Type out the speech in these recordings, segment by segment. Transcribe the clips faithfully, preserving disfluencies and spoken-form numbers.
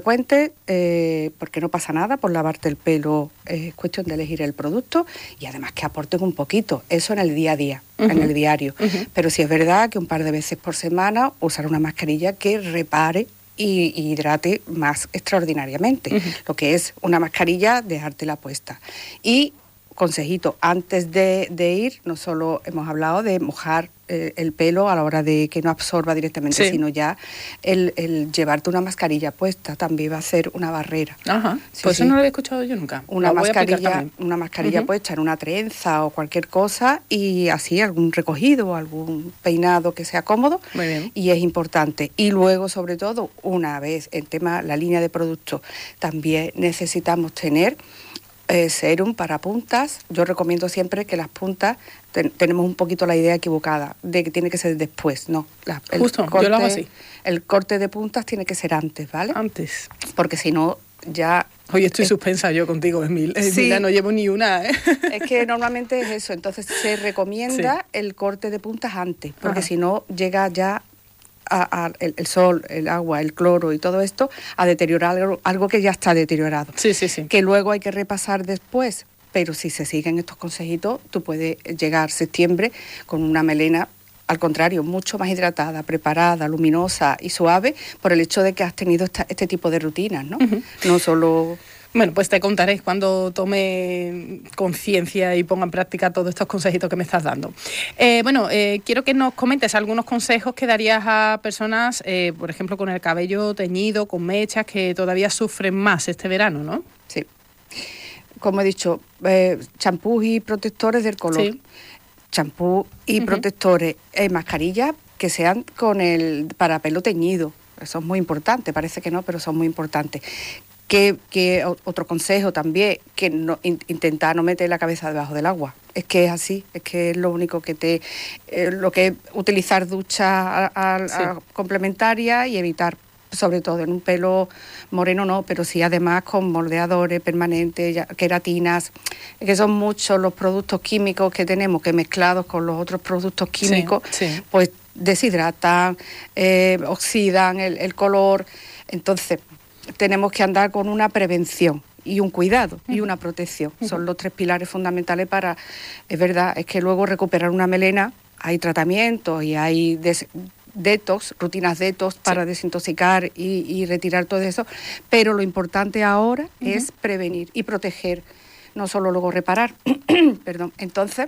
frecuente, eh, porque no pasa nada por lavarte el pelo, eh, es cuestión de elegir el producto y además que aporten un poquito, eso en el día a día, uh-huh. en el diario. Uh-huh. Pero sí es verdad que un par de veces por semana usar una mascarilla que repare y, y hidrate más extraordinariamente, uh-huh. lo que es una mascarilla, dejártela puesta. Y consejito, antes de, de ir, no solo hemos hablado de mojar eh, el pelo a la hora de que no absorba directamente, sí. sino ya el, el llevarte una mascarilla puesta también va a ser una barrera. Ajá, sí, pues sí. eso no lo había escuchado yo nunca. Una mascarilla, una mascarilla uh-huh. puesta en una trenza o cualquier cosa y así algún recogido, algún peinado que sea cómodo. Muy bien. Y es importante. Y luego, sobre todo, una vez el tema, la línea de productos, también necesitamos tener Eh, serum para puntas. Yo recomiendo siempre que las puntas, ten, tenemos un poquito la idea equivocada de que tiene que ser después, no. La, el Justo, corte, yo lo hago así. El corte de puntas tiene que ser antes, ¿vale? Antes. Porque si no, ya... Hoy estoy es, suspensa yo contigo, Emil. Sí, Mira, no llevo ni una, ¿eh? Es que normalmente es eso, entonces se recomienda sí. el corte de puntas antes, porque Ajá. si no llega ya... A, a, el, el sol, el agua, el cloro y todo esto a deteriorar algo, algo que ya está deteriorado. Sí, sí, sí. Que luego hay que repasar después, pero si se siguen estos consejitos, tú puedes llegar septiembre con una melena, al contrario, mucho más hidratada, preparada, luminosa y suave, por el hecho de que has tenido esta, este tipo de rutinas, ¿no? Uh-huh. No solo... Bueno, pues te contaré cuando tome conciencia y ponga en práctica todos estos consejitos que me estás dando. Eh, bueno, eh, quiero que nos comentes algunos consejos que darías a personas, eh, por ejemplo, con el cabello teñido, con mechas, que todavía sufren más este verano, ¿no? Sí. Como he dicho, eh, champús y protectores del color. Sí. Champú y uh-huh. protectores, eh, mascarillas que sean con el para pelo teñido. Eso es muy importante, parece que no, pero son muy importantes. Que, que otro consejo también, que no, in, intentar no meter la cabeza debajo del agua. Es que es así, es que es lo único que te... Eh, lo que es utilizar ducha a, a, sí. a complementaria y evitar, sobre todo en un pelo moreno no, pero sí además con moldeadores permanentes, ya, queratinas, que son muchos los productos químicos que tenemos que mezclados con los otros productos químicos, sí, sí. pues deshidratan, eh, oxidan el, el color, entonces... Tenemos que andar con una prevención y un cuidado uh-huh. y una protección. Uh-huh. Son los tres pilares fundamentales para... Es verdad, es que luego recuperar una melena, hay tratamientos y hay des, detox, rutinas detox para sí. desintoxicar y, y retirar todo eso, pero lo importante ahora uh-huh. es prevenir y proteger, no solo luego reparar. Perdón. Entonces,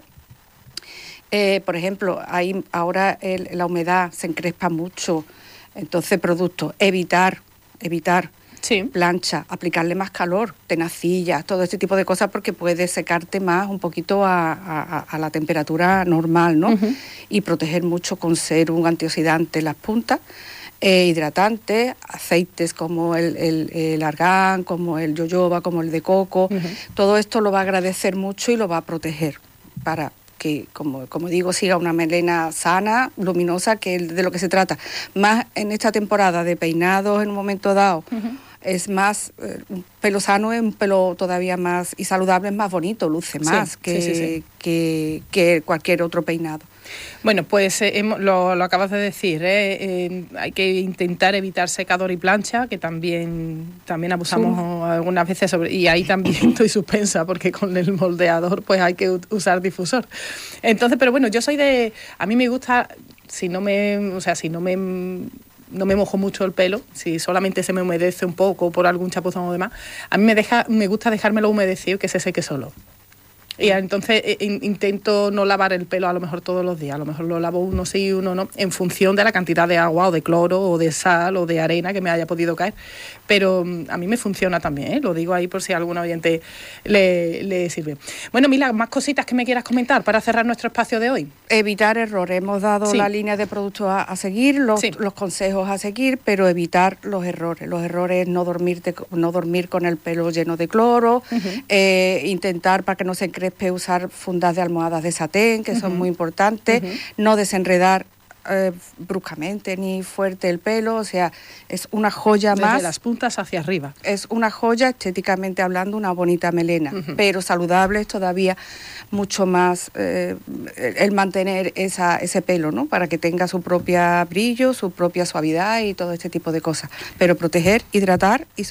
eh, por ejemplo, hay ahora el, la humedad se encrespa mucho, entonces productos, evitar, evitar... Sí. plancha, aplicarle más calor, tenacillas, todo este tipo de cosas porque puede secarte más un poquito a, a, a la temperatura normal, ¿no? Uh-huh. Y proteger mucho con serum antioxidante las puntas, eh, hidratantes, aceites como el, el, el argán, como el jojoba, como el de coco, uh-huh. todo esto lo va a agradecer mucho y lo va a proteger para que, como, como digo, siga una melena sana, luminosa, que es de lo que se trata. Más en esta temporada de peinados en un momento dado, uh-huh. es más, eh, un pelo sano es un pelo todavía más, y saludable es más bonito, luce más sí, que, sí, sí, sí. Que, que cualquier otro peinado. Bueno, pues eh, hemos, lo, lo acabas de decir, ¿eh? Eh, hay que intentar evitar secador y plancha, que también, también abusamos sí. algunas veces, sobre, y ahí también estoy suspensa, porque con el moldeador pues hay que usar difusor. Entonces, pero bueno, yo soy de, a mí me gusta, si no me, o sea, si no me... no me mojo mucho el pelo, si solamente se me humedece un poco por algún chapuzón o demás, a mí me deja me gusta dejármelo humedecido y que se seque solo. Y entonces eh, intento no lavar el pelo a lo mejor todos los días, a lo mejor lo lavo uno sí, uno no, en función de la cantidad de agua o de cloro o de sal o de arena que me haya podido caer. Pero a mí me funciona también, ¿eh? Lo digo ahí por si a algún oyente le, le sirve. Bueno, Mila, más cositas que me quieras comentar para cerrar nuestro espacio de hoy. Evitar errores. Hemos dado sí. la línea de productos a, a seguir, los, sí. los consejos a seguir, pero evitar los errores. Los errores, no dormirte, no dormir con el pelo lleno de cloro, uh-huh. eh, intentar para que no se encrespe usar fundas de almohadas de satén, que uh-huh. son muy importantes, uh-huh. no desenredar eh, bruscamente ni fuerte el pelo, o sea, es una joya Desde más. Desde las puntas hacia arriba. Es una joya, estéticamente hablando, una bonita melena, uh-huh. pero saludable es todavía mucho más eh, el mantener esa, ese pelo, ¿no? Para que tenga su propio brillo, su propia suavidad y todo este tipo de cosas. Pero proteger, hidratar y